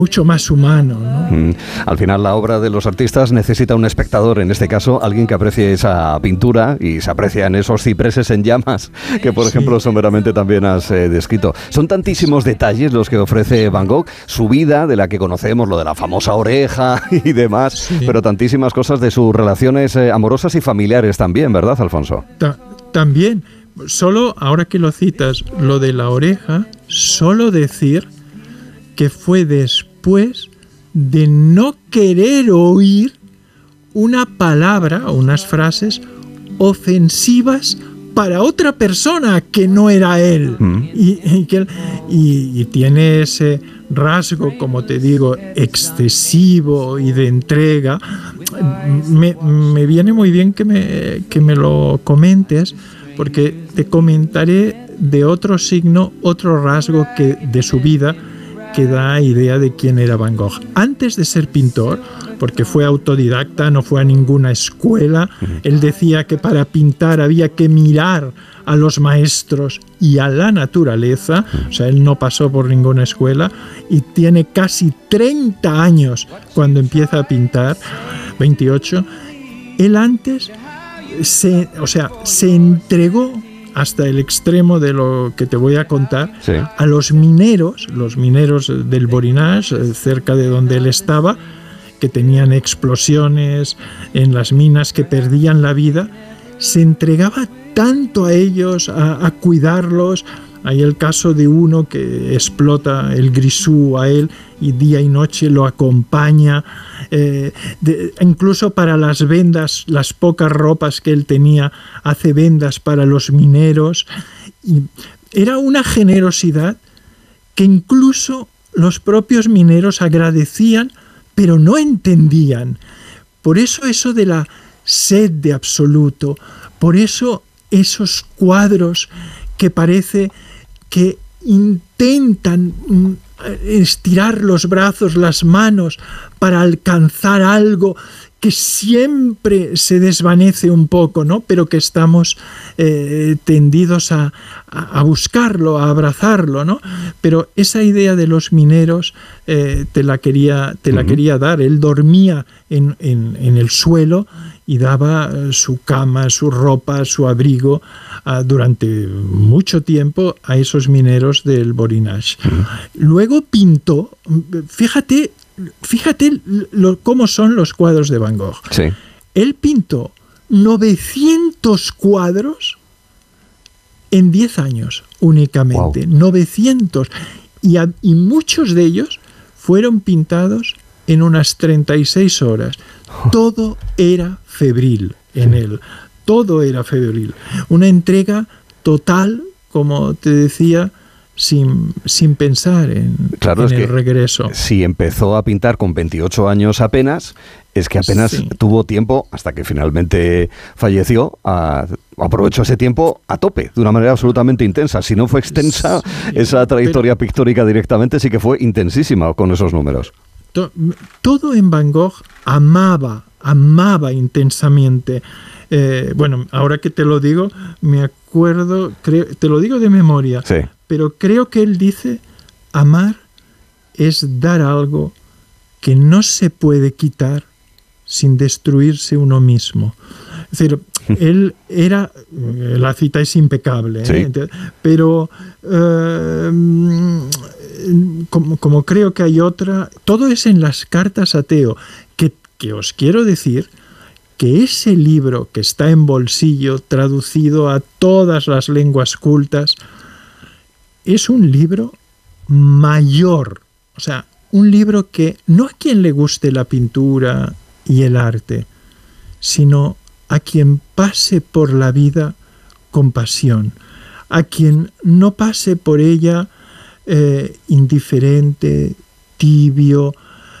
mucho más humano, ¿no? Al final la obra de los artistas necesita un espectador, en este caso alguien que aprecie esa pintura, y se aprecian esos cipreses en llamas que por ejemplo someramente también has descrito. Son tantísimos detalles los que ofrece Van Gogh, su vida de la que conocemos, lo de la famosa oreja y demás, pero tantísimas cosas de sus relaciones amorosas y familiares también, ¿verdad, Alfonso? También, solo ahora que lo citas, lo de la oreja, solo decir que fue después de no querer oír una palabra o unas frases ofensivas para otra persona que no era él. Y tiene ese rasgo, como te digo, excesivo y de entrega. Me viene muy bien que me lo comentes, porque te comentaré de otro signo, otro rasgo de su vida que da idea de quién era Van Gogh. Antes de ser pintor, porque fue autodidacta, no fue a ninguna escuela, él decía que para pintar había que mirar a los maestros y a la naturaleza, o sea, él no pasó por ninguna escuela, y tiene casi 30 años cuando empieza a pintar, 28. Él antes se entregó hasta el extremo de lo que te voy a contar, a los mineros del Borinage, cerca de donde él estaba, que tenían explosiones en las minas, que perdían la vida. Se entregaba tanto a ellos, a cuidarlos. Hay el caso de uno que explota el grisú a él y día y noche lo acompaña. Incluso para las vendas, las pocas ropas que él tenía, hace vendas para los mineros. Y era una generosidad que incluso los propios mineros agradecían, pero no entendían. Por eso eso de la sed de absoluto, por eso esos cuadros que parece que intentan estirar los brazos, las manos, para alcanzar algo que siempre se desvanece un poco, ¿no? Pero que estamos tendidos a buscarlo, a abrazarlo, ¿no? Pero esa idea de los mineros te la quería dar. Él dormía en el suelo y daba su cama, su ropa, su abrigo durante mucho tiempo a esos mineros del Borinage. Luego pintó, fíjate cómo son los cuadros de Van Gogh. Sí. Él pintó 900 cuadros en 10 años únicamente. Wow. 900. Y muchos de ellos fueron pintados en unas 36 horas. Todo era febril en él. Todo era febril. Una entrega total, como te decía, sin pensar en el regreso. Si empezó a pintar con 28 años apenas, es que apenas tuvo tiempo, hasta que finalmente falleció, aprovechó ese tiempo a tope, de una manera absolutamente intensa. Si no fue extensa esa trayectoria pictórica directamente, sí que fue intensísima con esos números. Todo en Van Gogh amaba intensamente. Bueno, ahora que te lo digo, me acuerdo, te lo digo de memoria, pero creo que él dice: amar es dar algo que no se puede quitar sin destruirse uno mismo. Es decir, él era, la cita es impecable, pero como creo que hay otra, todo es en las cartas a Theo, que os quiero decir que ese libro, que está en bolsillo, traducido a todas las lenguas cultas, es un libro mayor, o sea, un libro que no a quien le guste la pintura y el arte, sino a quien pase por la vida con pasión, a quien no pase por ella indiferente, tibio,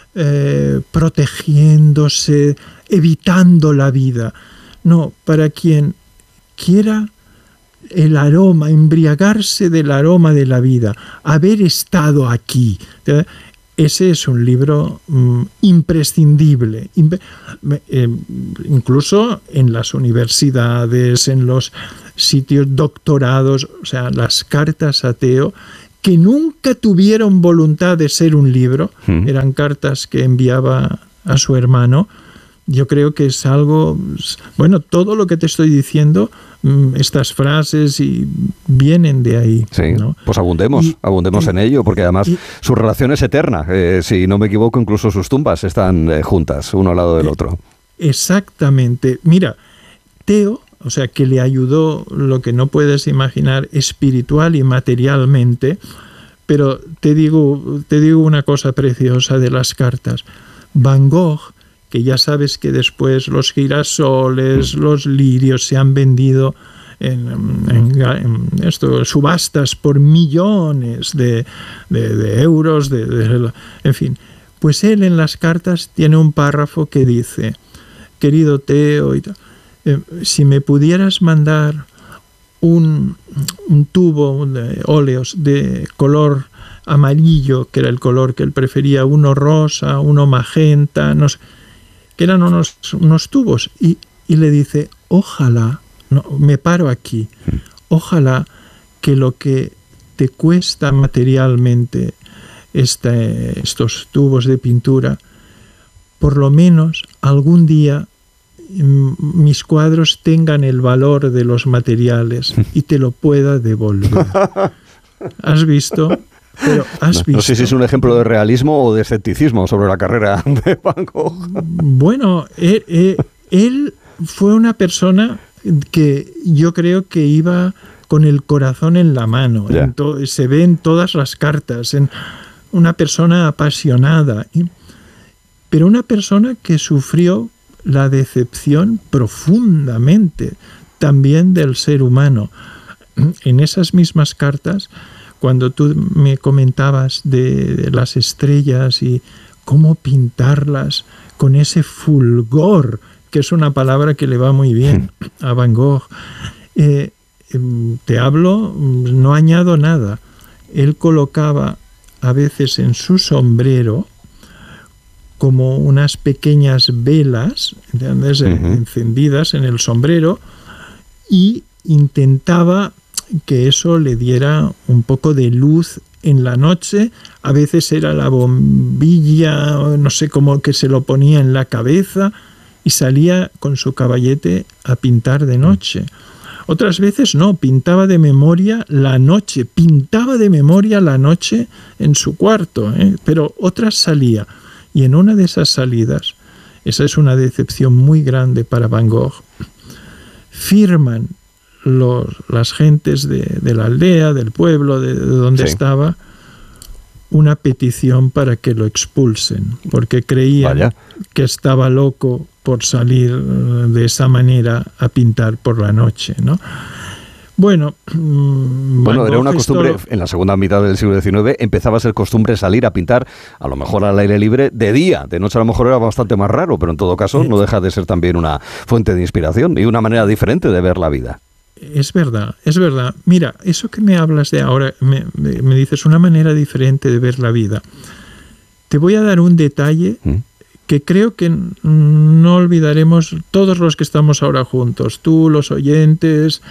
protegiéndose, evitando la vida. No, para quien quiera el aroma, embriagarse del aroma de la vida, haber estado aquí. Ese es un libro imprescindible. Incluso en las universidades, en los sitios doctorados, o sea, las cartas a Theo, que nunca tuvieron voluntad de ser un libro, eran cartas que enviaba a su hermano. Yo creo que es algo, bueno, todo lo que te estoy diciendo, estas frases vienen de ahí. Sí, ¿no? Pues abundemos en ello, porque además su relación es eterna. Si no me equivoco, incluso sus tumbas están juntas, uno al lado del otro. Exactamente. Mira, Teo, o sea, que le ayudó lo que no puedes imaginar espiritual y materialmente, pero te digo una cosa preciosa de las cartas. Van Gogh, que ya sabes que después los girasoles, los lirios se han vendido en subastas por millones de euros, en fin. Pues él en las cartas tiene un párrafo que dice: querido Teo, si me pudieras mandar un tubo de óleos de color amarillo, que era el color que él prefería, uno rosa, uno magenta, no sé, que eran unos tubos, y le dice: ojalá, no, me paro aquí, ojalá que lo que te cuesta materialmente estos tubos de pintura, por lo menos algún día mis cuadros tengan el valor de los materiales y te lo pueda devolver. ¿Has visto? Pero no sé si es un ejemplo de realismo o de escepticismo sobre la carrera de Van Gogh. Bueno, él fue una persona que yo creo que iba con el corazón en la mano. Se ve en todas las cartas, en una persona apasionada, pero una persona que sufrió la decepción profundamente también del ser humano. En esas mismas cartas, cuando tú me comentabas de las estrellas y cómo pintarlas con ese fulgor, que es una palabra que le va muy bien a Van Gogh, te hablo, no añado nada. Él colocaba a veces en su sombrero como unas pequeñas velas, ¿entiendes? Encendidas en el sombrero, y intentaba que eso le diera un poco de luz en la noche. A veces era la bombilla, no sé cómo, que se lo ponía en la cabeza y salía con su caballete a pintar de noche. Otras veces no, pintaba de memoria la noche en su cuarto, pero otras salía. Y en una de esas salidas, esa es una decepción muy grande para Van Gogh, firman las gentes de la aldea, del pueblo, de donde estaba, una petición para que lo expulsen, porque creían que estaba loco por salir de esa manera a pintar por la noche, ¿no? Bueno, era una costumbre, en la segunda mitad del siglo XIX empezaba a ser costumbre salir a pintar, a lo mejor al aire libre, de día. De noche a lo mejor era bastante más raro, pero en todo caso no deja de ser también una fuente de inspiración y una manera diferente de ver la vida. Es verdad, es verdad. Mira, eso que me hablas de ahora, me dices una manera diferente de ver la vida. Te voy a dar un detalle que creo que no olvidaremos todos los que estamos ahora juntos, tú, los oyentes.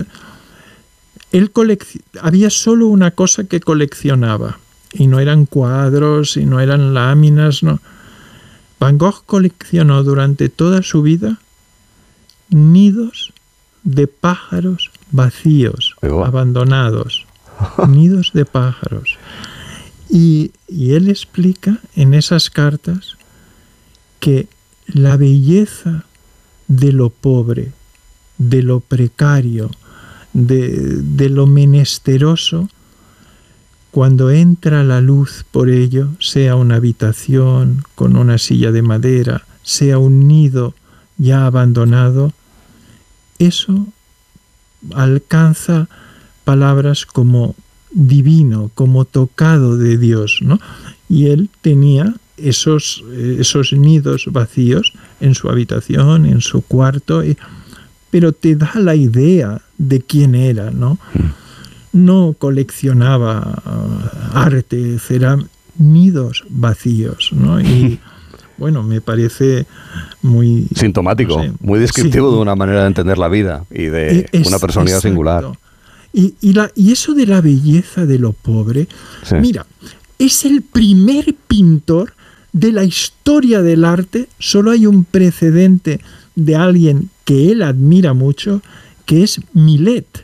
Había solo una cosa que coleccionaba, y no eran cuadros, y no eran láminas, no. Van Gogh coleccionó durante toda su vida nidos de pájaros vacíos, abandonados, nidos de pájaros. Y él explica en esas cartas que la belleza de lo pobre, de lo precario, de lo menesteroso, cuando entra la luz por ello, sea una habitación con una silla de madera, sea un nido ya abandonado, eso alcanza palabras como divino, como tocado de Dios, ¿no? Y él tenía esos nidos vacíos en su habitación, en su cuarto, pero te da la idea de quién era, ¿no? No coleccionaba arte, eran nidos vacíos, ¿no? Y bueno, me parece muy sintomático, no sé, muy descriptivo de una manera de entender la vida y de una personalidad singular. Y eso de la belleza de lo pobre, Sí. mira, es el primer pintor de la historia del arte. Solo hay un precedente de alguien que él admira mucho, que es Millet.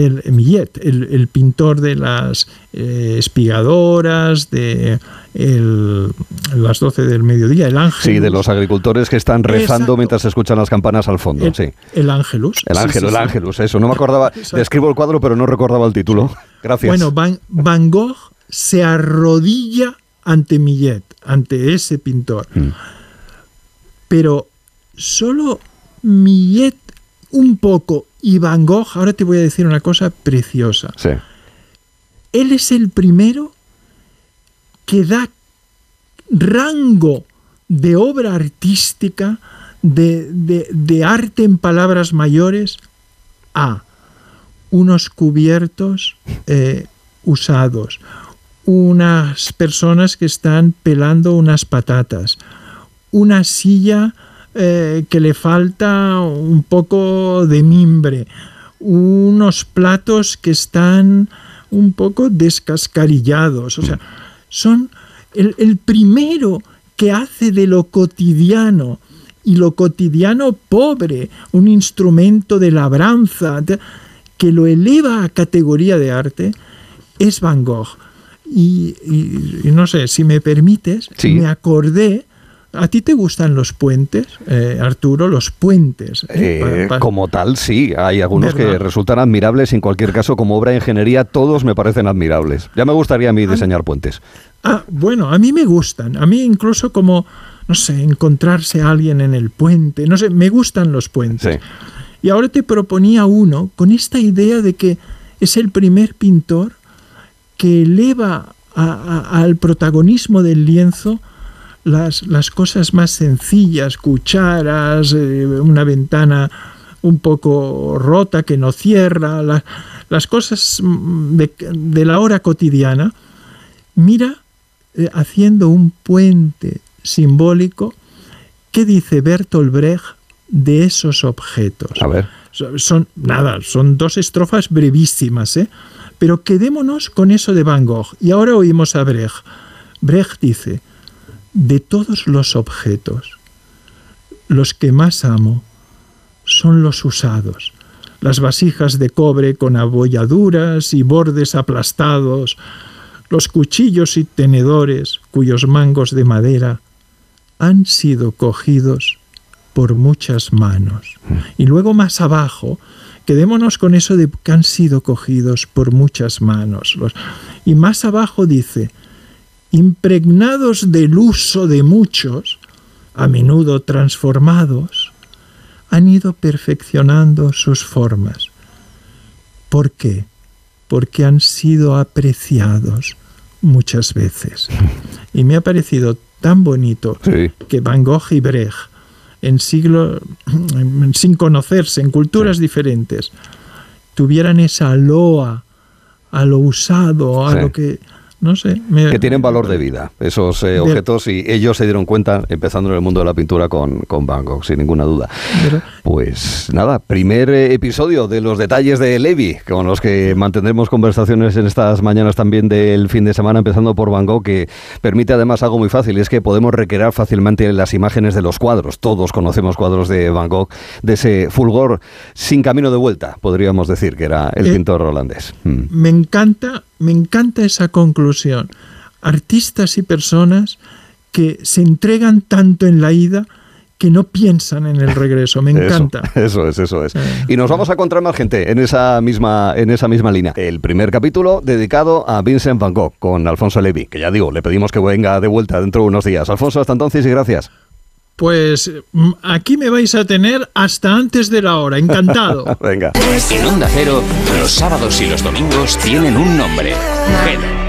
El pintor de las espigadoras, de las 12 del mediodía, el Ángelus. Sí, de los agricultores que están rezando. Exacto. Mientras se escuchan las campanas al fondo. Sí. El Ángelus. El Ángelus, eso. No me acordaba. Describo el cuadro, pero no recordaba el título. Gracias. Bueno, Van Gogh se arrodilla ante Millet, ante ese pintor. Pero solo Millet un poco y Van Gogh, ahora te voy a decir una cosa preciosa. Sí. Él es el primero que da rango de obra artística, de arte en palabras mayores, a unos cubiertos usados, unas personas que están pelando unas patatas, una silla que le falta un poco de mimbre, unos platos que están un poco descascarillados. O sea, son el primero que hace de lo cotidiano, y lo cotidiano pobre, un instrumento de labranza, que lo eleva a categoría de arte, es Van Gogh. Y no sé, si me permites, sí. Me acordé. ¿A ti te gustan los puentes, Arturo? Los puentes. Como tal, sí. Hay algunos que resultan admirables. En cualquier caso, como obra de ingeniería, todos me parecen admirables. Ya me gustaría a mí diseñar puentes. Bueno, a mí me gustan. A mí incluso como, no sé, encontrarse a alguien en el puente. No sé, me gustan los puentes. Sí. Y ahora te proponía uno con esta idea de que es el primer pintor que eleva al protagonismo del lienzo las cosas más sencillas, cucharas, una ventana un poco rota que no cierra, las cosas de la hora cotidiana. Mira, haciendo un puente simbólico, ¿qué dice Bertolt Brecht de esos objetos? A ver. Son 2 estrofas brevísimas, pero quedémonos con eso de Van Gogh. Y ahora oímos a Brecht. Brecht dice: de todos los objetos, los que más amo son los usados, las vasijas de cobre con abolladuras y bordes aplastados, los cuchillos y tenedores cuyos mangos de madera han sido cogidos por muchas manos. Y luego más abajo, quedémonos con eso de que han sido cogidos por muchas manos. Y más abajo dice: impregnados del uso de muchos, a menudo transformados, han ido perfeccionando sus formas. ¿Por qué? Porque han sido apreciados muchas veces. Y me ha parecido tan bonito que Van Gogh y Brecht, sin conocerse, en culturas diferentes, tuvieran esa loa a lo usado, a lo que... No sé. Que tienen valor de vida, esos objetos, y ellos se dieron cuenta, empezando en el mundo de la pintura con Van Gogh, sin ninguna duda. Pues nada, primer episodio de los detalles de Levi, con los que mantendremos conversaciones en estas mañanas también del fin de semana, empezando por Van Gogh, que permite además algo muy fácil, y es que podemos recrear fácilmente las imágenes de los cuadros. Todos conocemos cuadros de Van Gogh, de ese fulgor sin camino de vuelta, podríamos decir, que era el pintor holandés. Me encanta esa conclusión. Artistas y personas que se entregan tanto en la ida que no piensan en el regreso. Me encanta. Eso es. Y nos vamos a encontrar más gente en esa misma línea. El primer capítulo dedicado a Vincent Van Gogh con Alfonso Levi, que ya digo, le pedimos que venga de vuelta dentro de unos días. Alfonso, hasta entonces y gracias. Pues aquí me vais a tener hasta antes de la hora. Encantado. Venga. En Onda Cero, los sábados y los domingos tienen un nombre. Gelo.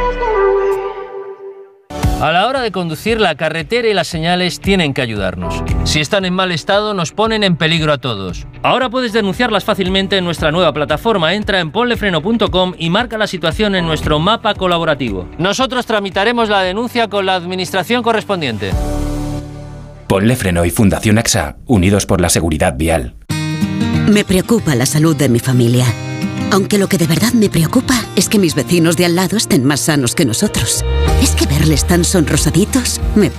A la hora de conducir, la carretera y las señales tienen que ayudarnos. Si están en mal estado, nos ponen en peligro a todos. Ahora puedes denunciarlas fácilmente en nuestra nueva plataforma. Entra en ponlefreno.com y marca la situación en nuestro mapa colaborativo. Nosotros tramitaremos la denuncia con la administración correspondiente. Ponle Freno y Fundación AXA, unidos por la seguridad vial. Me preocupa la salud de mi familia. Aunque lo que de verdad me preocupa es que mis vecinos de al lado estén más sanos que nosotros. Es que verles tan sonrosaditos me